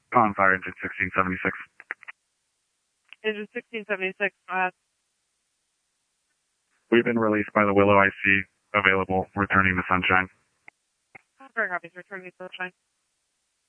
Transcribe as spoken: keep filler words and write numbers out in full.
On fire engine sixteen seventy-six. Engine sixteen seventy-six, uh, We've been released by the Willow I C. Available, returning to Sunshine. very copies, returning to Sunshine.